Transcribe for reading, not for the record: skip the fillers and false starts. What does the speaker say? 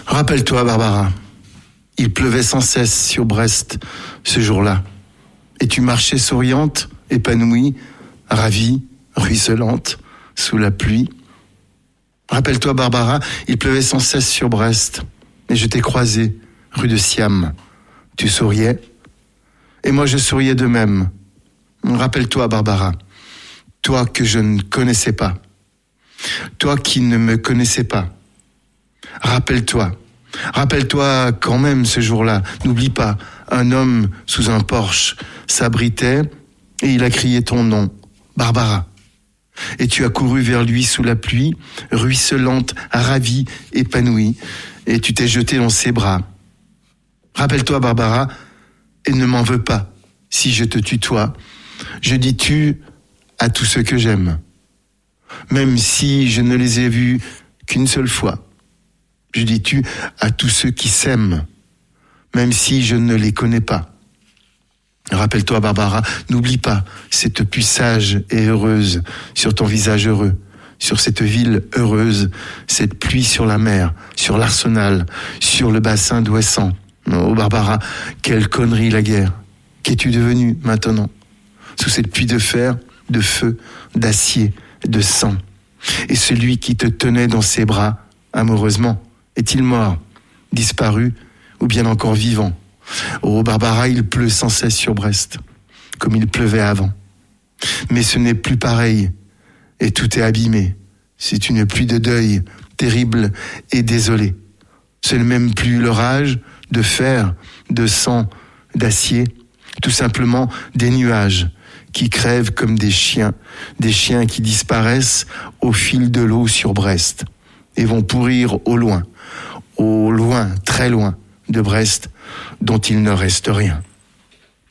Rappelle-toi, Barbara, il pleuvait sans cesse sur Brest ce jour-là. Et tu marchais souriante, épanouie, ravie, ruisselante, sous la pluie. Rappelle-toi, Barbara, il pleuvait sans cesse sur Brest. Et je t'ai croisée, rue de Siam. Tu souriais, et moi je souriais de même. Rappelle-toi, Barbara, toi que je ne connaissais pas. Toi qui ne me connaissais pas. Rappelle-toi quand même ce jour-là. N'oublie pas, un homme sous un porche s'abritait et il a crié ton nom, Barbara. Et tu as couru vers lui sous la pluie, ruisselante, ravie, épanouie, et tu t'es jeté dans ses bras. Rappelle-toi, Barbara, et ne m'en veux pas si je te tutoie. Je dis tu à tous ceux que j'aime, même si je ne les ai vus qu'une seule fois. Je dis tu à tous ceux qui s'aiment, même si je ne les connais pas. Rappelle-toi, Barbara, n'oublie pas cette pluie sage et heureuse sur ton visage heureux, sur cette ville heureuse, cette pluie sur la mer, sur l'Arsenal, sur le bassin d'Ouessant. Oh, Barbara, quelle connerie la guerre. Qu'es-tu devenue maintenant, sous cette pluie de fer, de feu, d'acier, de sang? Et celui qui te tenait dans ses bras, amoureusement, est-il mort, disparu, ou bien encore vivant? Oh, Barbara, il pleut sans cesse sur Brest, comme il pleuvait avant. Mais ce n'est plus pareil, et tout est abîmé. C'est une pluie de deuil, terrible et désolée. Ce n'est même plus l'orage de fer, de sang, d'acier, tout simplement des nuages qui crèvent comme des chiens qui disparaissent au fil de l'eau sur Brest et vont pourrir au loin, très loin de Brest, dont il ne reste rien.